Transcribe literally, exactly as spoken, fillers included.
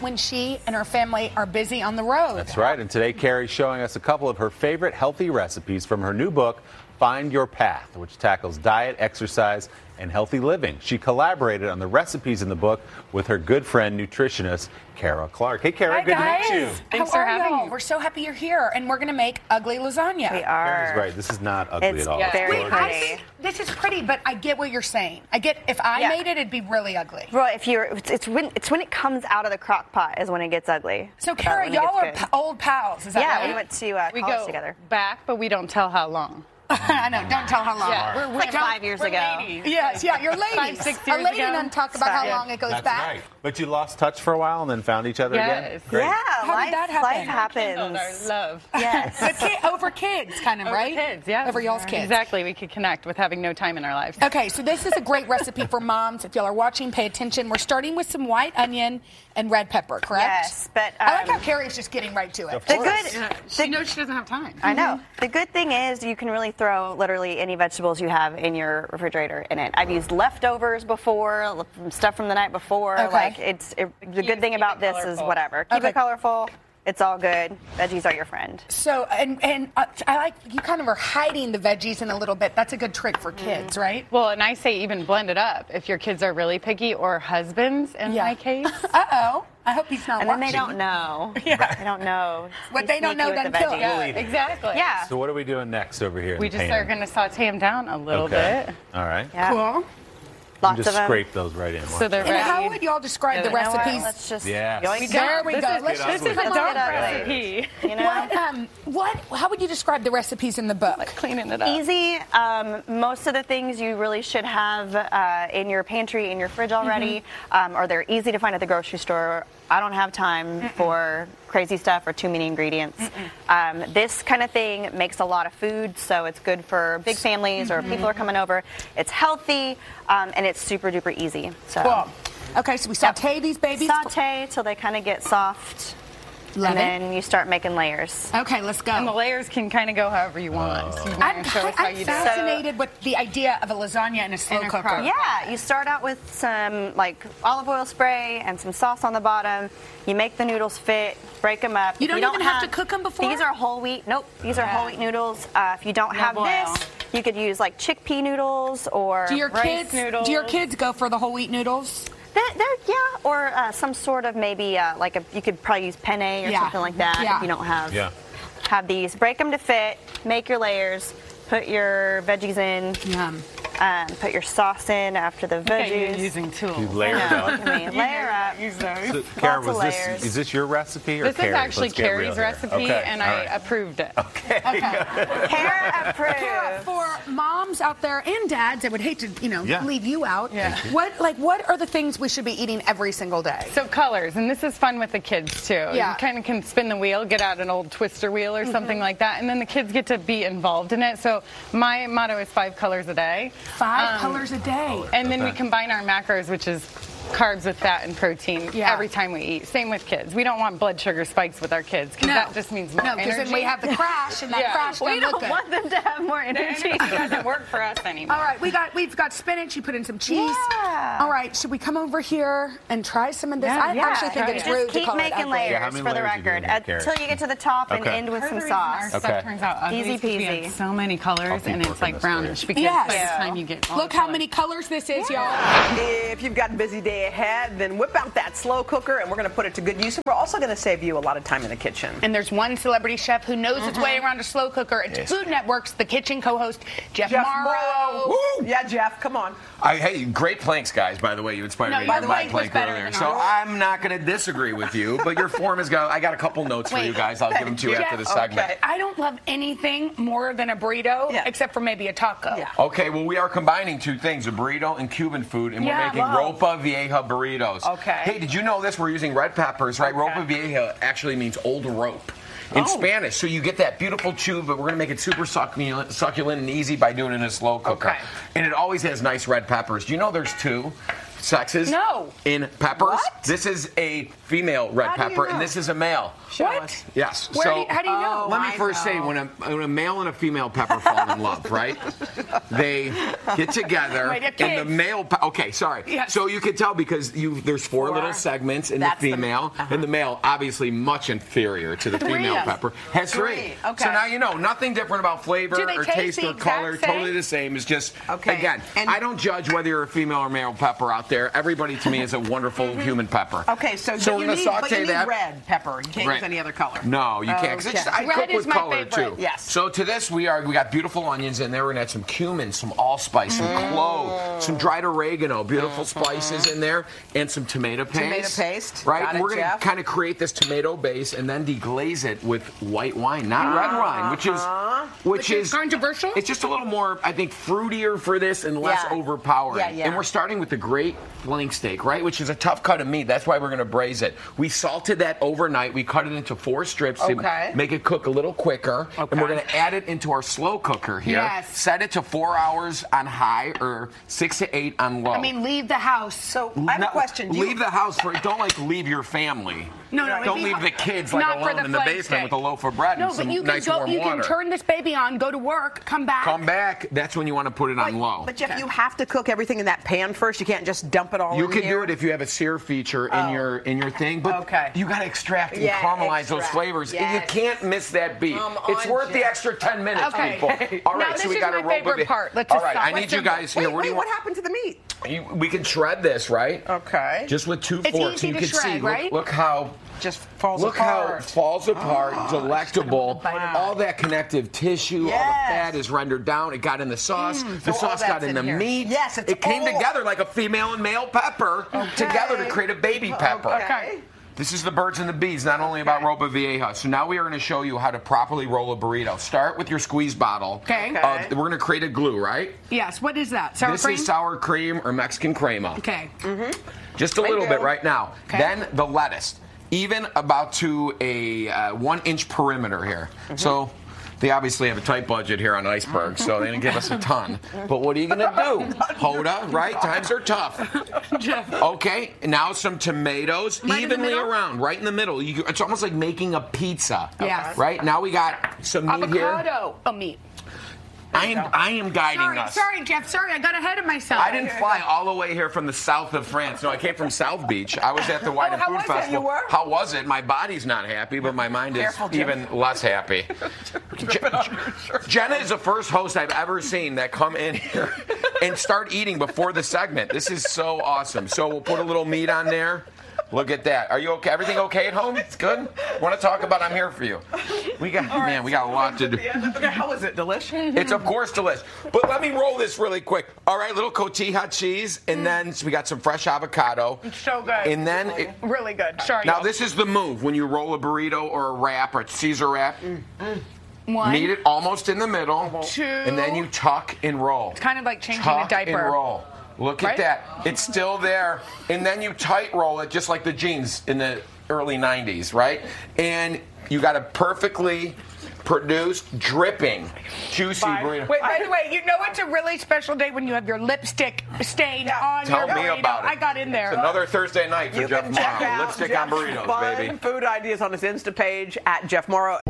when she and her family are busy on the road. That's right. And today, Carrie's showing us a couple of her favorite healthy recipes from her new book, Find Your Path, which tackles diet, exercise, and healthy living. She collaborated on the recipes in the book with her good friend, nutritionist Kara Clark. Hey, Kara, Hi, good guys. to meet you. How Thanks for are having y'all? me. We're so happy you're here, and we're going to make ugly lasagna. We are. Kara's right. This is not ugly It's at all. yeah. very gorgeous. pretty. I think this is pretty, but I get what you're saying. I get if I Yeah. made it, it'd be really ugly. Well, if you're, it's, it's when it's when it comes out of the crock pot is when it gets ugly. So, That's Kara, when it y'all are gets p- good. old pals. Is that Yeah, right? we went to uh, We college go together. back, but we don't tell how long. I know. Don't tell how long. Yeah, we're, we're Like don't- five years we're ago. ladies. Yes, yeah, you're ladies. Five, six A years lady ago. doesn't talk about how Sorry. long it goes That's back. right. But you lost touch for a while and then found each other again? Yes. Great. Yeah, How life, did that happen? life happens. Kindled our love. Yes. But ki- over kids, kind of, Over right? kids, yeah. Over y'all's kids. Exactly. We could connect with having no time in our lives. Okay, so this is a great recipe for moms. If y'all are watching, pay attention. We're starting with some white onion and red pepper, correct? Yes, but I like um, how Carrie's just getting right to it. the good. Yeah, she knows she doesn't have time. I know. The good thing is you can really throw literally any vegetables you have in your refrigerator in it. I've used leftovers before, stuff from the night before. Okay. Like it's it, the good thing keep about it this is colorful. whatever. Keep Okay. it colorful. It's all good. Veggies are your friend. So, and and uh, I like you kind of are hiding the veggies in a little bit. That's a good trick for kids, right? Well, and I say even blend it up if your kids are really picky, or husbands in Yeah. my case. Uh oh. I hope he's not And then watching. they don't know. Yeah. They don't know. What Be they don't sneaky know with the doesn't kill. veggies. Yeah, exactly. Yeah. So what are we doing next over here in We the just pan? are going to saute them down a little Okay. bit. All right. Yeah. Cool. Lots Just of them. scrape those right in. So they're And ready. how would y'all describe the You know what? recipes? Let's just. Yes. yoink. There we This go. is- Let's Get just This is a Let's dark get ugly. recipe. You know. What, um, what? How would you describe the recipes in the book? Cleaning it up. Easy. Um, most of the things you really should have uh, in your pantry, in your fridge already, um, or they're easy to find at the grocery store. I don't have time Mm-mm. for crazy stuff or too many ingredients. Um, this kind of thing makes a lot of food, so it's good for big families or people are coming over. It's healthy, um, and it's super duper easy. So Cool. Okay, so we saute these babies. saute till they kind of get soft, Love and it. then you start making layers. Okay, let's go. And the layers can kind of go however you want. So you I'm, want to show us how I'm you do it. fascinated with the idea of a lasagna in a slow In a cooker. crock. Yeah, you start out with some like olive oil spray and some sauce on the bottom. You make the noodles fit, break them up. You If don't even have to cook 'em before? These are whole wheat. Nope, these are Yeah. whole wheat noodles. Uh, if you don't No have boil. this, you could use like chickpea noodles or Do your rice kids? noodles. Do your kids go for the whole wheat noodles? They're, they're, yeah, or uh, some sort of maybe uh, like a you could probably use penne or Yeah. something like that Yeah. if you don't have Yeah. have these. Break them to fit. Make your layers. Put your veggies in. Yum. Um, put your sauce in after the Okay, you're veggies. using tools. You layered Yeah, up. look at me. Layer up. Use those. So, Kara, Lots of was this layers. is this your recipe or This is Carrie's? actually Let's get real Carrie's here. recipe, Okay, and all I right. approved it. Okay. Kara approved. Kara, for moms out there and dads, I would hate to, you know, Yeah. leave you out. Yeah. What, like, what are the things we should be eating every single day? So colors, and this is fun with the kids too. Yeah. You kind of can spin the wheel, get out an old twister wheel or something like that, and then the kids get to be involved in it. So my motto is five colors a day. Five Um, colors a day. And then we Okay. combine our macros, which is carbs with fat and protein Yeah. every time we eat. Same with kids. We don't want blood sugar spikes with our kids because No. that just means more No, because energy. then we have the crash, and that Yeah. crash We doesn't look don't good. want them to have more energy. It doesn't work for us anymore. All right, we got we've got spinach. You put in some cheese. Yeah. All right, should we come over here and try some of this? Yeah, I yeah, actually think try it's it. rude Just to keep call making it ugly. layers Yeah, how many for the layers you doing record here, Kara? until you get to the top and Okay. end with Part some of the reason our sauce. stuff Okay. turns out ugly Easy is 'cause we peasy. have so many colors keep and it's working like this brownish way. because Yes. by the Yeah. time you get all Look the how colors. many colors this is, y'all. If you've got a busy day ahead, then whip out that slow cooker and we're going to put it to good use. And we're also going to save you a lot of time in the kitchen. And there's one celebrity chef who knows his way around a slow cooker. It's Yes. Food Network's The Kitchen co-host, Jeff, Jeff Morrow. Morrow. Woo! Yeah, Jeff, come on. I, hey, great planks, guys, by the way. You inspired No, me your to my plank was plank better earlier. than So ours. I'm not going to disagree with you, but your form has got, I got a couple notes for Wait. you guys. I'll give them to you Jeff, after the segment. okay. I don't love anything more than a burrito, Yeah. except for maybe a taco. Yeah. Okay, well, we are combining two things, a burrito and Cuban food, and Yeah, we're making wow. ropa vieja burritos. Okay. Hey, did you know this? We're using red peppers, right? Okay. Ropa vieja actually means old rope in Oh. Spanish. So you get that beautiful chew, but we're going to make it super succulent, succulent and easy by doing it in a slow cooker. Okay. And it always has nice red peppers. Do you know there's two? sexes No. in peppers. What? This is a female red How do you pepper, know? and this is a male. Show What? us. Yes. Where so do you, how do you know? let me I first say, know. when a, when a male and a female pepper fall in love, right? They get together, Wait, they're and the kids. male. Pe- okay, sorry. Yes. So you can tell because you there's four, Four. little segments in That's the the- female, uh-huh. and the male obviously much inferior to the female Yes. pepper has three. Three, okay. So now you know nothing different about flavor Do they or taste taste the or exact color. same? Totally the same. It's just Okay. again, And- I don't judge whether you're a female or male pepper out there. Everybody to me is a wonderful human pepper. Okay, so, so but we're you gonna need, saute but you need that. red pepper. You can't Right. use any other color. No, you can't. 'cause it's Okay. just, I Red cook is with my color favorite. too. Yes. So to this, we are we got beautiful onions in there. We're gonna add some cumin, some allspice, some clove, some dried oregano, beautiful spices in there, and some tomato paste. Tomato paste. Right. Got it, We're gonna Jeff. kind of create this tomato base and then deglaze it with white wine, not red wine, which is which, Which is is controversial? It's just a little more, I think, fruitier for this and less Yeah. overpowering. Yeah, yeah. And we're starting with the great flank steak, right? Which is a tough cut of meat. That's why we're gonna braise it. We salted that overnight. We cut it into four strips Okay. to make it cook a little quicker. Okay. And we're going to add it into our slow cooker here. Yes. Set it to four hours on high or six to eight on low. I mean, leave the house. So I have No, a question. Do you- leave the house for don't like leave your family. No, no, Don't it'd be- leave the kids like not for alone the in the flank basement steak. with a loaf of bread No, and some but you can nice go. warm You water. can turn this baby on, go to work, come back. Come back. That's when you want to put it on low. But Jeff, you have to cook everything in that pan first. You can't just dump it all You in can here. do it if you have a sear feature in Oh. your in your thing, but Okay. you got to extract and Yeah, caramelize those extract. flavors. Yes. You can't miss that beat. Come it's on, worth the Jeff. extra ten minutes, Okay. people. All right, Now, so this we is got to my roll favorite the- part. Let's All just right, stop. I need Let's you do- guys here. Wait, What do wait, you what want? happened to the meat? You, we can shred this, right? Okay. Just with two It's forks. easy you to can shred, see. Look, right? look how Just falls Look how apart. it falls apart, delectable. Wow. All that connective tissue, all Yes. the fat is rendered down. It got in the sauce. the So all sauce got that's in in the here. meat. Yes, it's it came all- together like a female and male pepper together to create a baby pepper. Okay. This is the birds and the bees, not only about Ropa Vieja. So now we are going to show you how to properly roll a burrito. Start with your squeeze bottle. Okay. Of- Okay. we're going to create a glue, right? Yes. What is that? Sour this cream. is sour cream or Mexican crema. Okay. Just a little do. bit right now. Okay. Then the lettuce, even about to a uh, one inch perimeter here. So they obviously have a tight budget here on Iceberg, so they didn't give us a ton. But what are you gonna do, Hoda? Right? Times are tough. Okay. Now some tomatoes, Right in the evenly middle? around, right in the middle. You, it's almost like making a pizza. Yes. Right now we got some meat here. Avocado. Oh, meat. I am I am guiding Sorry, us. sorry, Jeff. Sorry, I got ahead of myself. I didn't fly all the way here from the south of France. No, I came from South Beach. I was at the Wine Oh, and how Food was it? Festival. You were? How was it? My body's not happy, but my mind is Careful, Jim. even less happy. Je- Jenna is the first host I've ever seen that come in here and start eating before the segment. This is so awesome. So we'll put a little meat on there. Look at that. Are you okay? Everything okay at home? It's good? Want to talk about I'm here for you. We got man, we got a lot to do. Okay, how was it? Delicious? It's of course delicious. But let me roll this really quick. All right, little cotija cheese, and then so we got some fresh avocado. It's so good. And then it, Really good. Sorry. now y'all. this is the move when you roll a burrito or a wrap or a Caesar wrap. One. Knead it almost in the middle, Two. and then you tuck and roll. It's kind of like changing tuck a diaper. and roll. Look Right? at that. It's still there. And then you tight roll it just like the jeans in the early nineties, right? And you got a perfectly produced, dripping, juicy burrito. Wait, by the way, you know it's a really special day when you have your lipstick stain on Tell your me burrito. about it. I got in there. It's another Thursday night for You Jeff can check Morrow. out Lipstick Jeff's on burritos, fun baby. food ideas on his Insta page at Jeff Morrow.